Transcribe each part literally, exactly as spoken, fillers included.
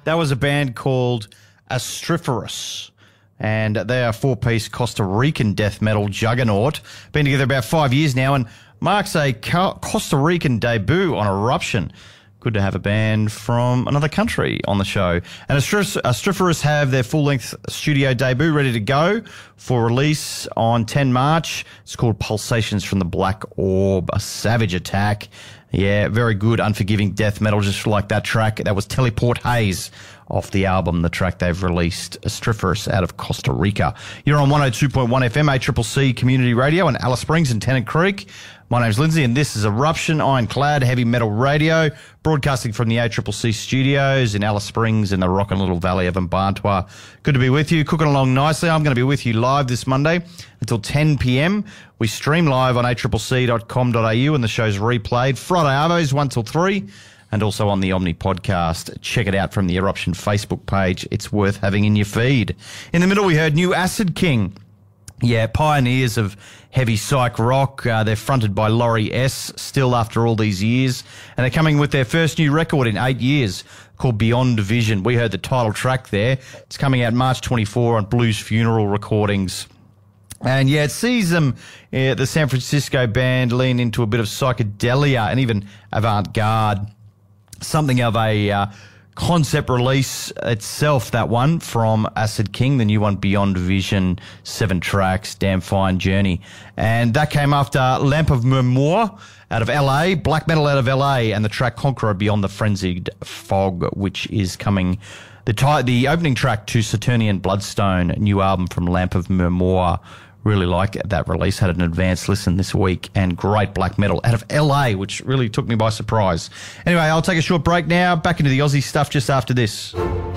That was a band called Astriferous, and they are a four-piece Costa Rican death metal juggernaut. Been together about five years now and marks a Costa Rican debut on Eruption. Good to have a band from another country on the show. And Astriferous have their full-length studio debut ready to go for release on the tenth of March. It's called Pulsations from the Black Orb, a savage attack. Yeah, very good, unforgiving death metal, just like that track. That was Teleport Haze off the album, the track they've released, Astriferous out of Costa Rica. You're on one oh two point one F M, A C C C Community Radio in Alice Springs and Tennant Creek. My name's Lindsay, and this is Eruption, Ironclad, Heavy Metal Radio, broadcasting from the A C C C studios in Alice Springs in the rockin' little valley of Mbarntwa. Good to be with you, cooking along nicely. I'm going to be with you live this Monday until ten p.m. We stream live on a c c c dot com dot a u, and the show's replayed Friday arvos one till three, and also on the Omni podcast. Check it out from the Eruption Facebook page. It's worth having in your feed. In the middle, we heard New Acid King. Yeah, pioneers of heavy psych rock. Uh, they're fronted by Laurie S. still after all these years. And they're coming with their first new record in eight years called Beyond Vision. We heard the title track there. It's coming out March twenty-fourth on Blues Funeral Recordings. And yeah, it sees them, uh, the San Francisco band, lean into a bit of psychedelia and even avant-garde. Something of a uh, concept release itself, that one, from Acid King, the new one, Beyond Vision, seven tracks, damn fine journey. And that came after Lamp of Memoir out of L A, black metal out of L A, and the track Conqueror Beyond the Frenzied Fog, which is coming, the, ty- the opening track to Saturnian Bloodstone, a new album from Lamp of Memoir. Really like that release. Had an advanced listen this week, and great black metal out of L A, which really took me by surprise. Anyway, I'll take a short break now. Back into the Aussie stuff just after this.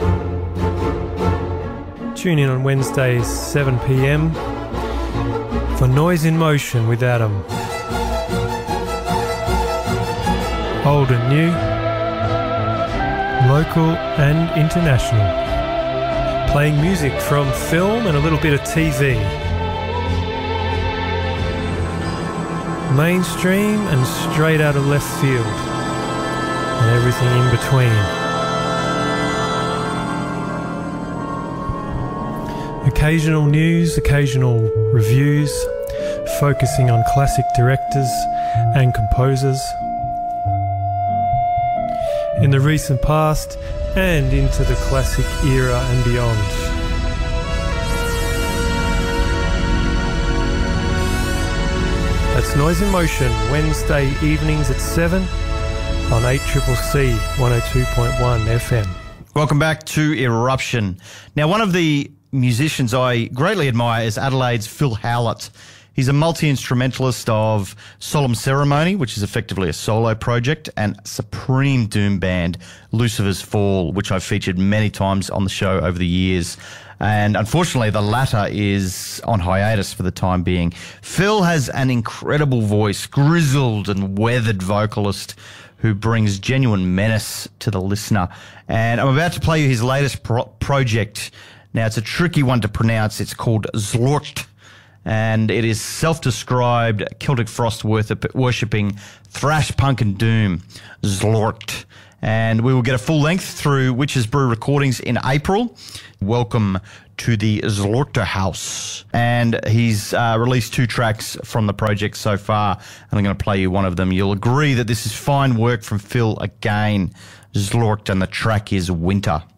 Tune in on Wednesdays, seven p.m. for Noise in Motion with Adam. Old and new, local and international. Playing music from film and a little bit of T V. Mainstream and straight out of left field, and everything in between. Occasional news, occasional reviews, focusing on classic directors and composers in the recent past and into the classic era and beyond. That's Noise in Motion, Wednesday evenings at seven on A C C C one oh two point one F M. Welcome back to Eruption. Now, one of the musicians I greatly admire is Adelaide's Phil Howlett. He's a multi-instrumentalist of Solemn Ceremony, which is effectively a solo project, and supreme doom band, Lucifer's Fall, which I've featured many times on the show over the years. And unfortunately, the latter is on hiatus for the time being. Phil has an incredible voice, grizzled and weathered vocalist who brings genuine menace to the listener. And I'm about to play you his latest pro- project. Now, it's a tricky one to pronounce. It's called Zlort, and it is self-described Celtic Frost worshipping thrash punk and doom. Zlort. And we will get a full length through Witch's Brew Recordings in April. Welcome to the Zlorter House. And he's uh, released two tracks from the project so far, and I'm going to play you one of them. You'll agree that this is fine work from Phil again. Zlort, and the track is Winter.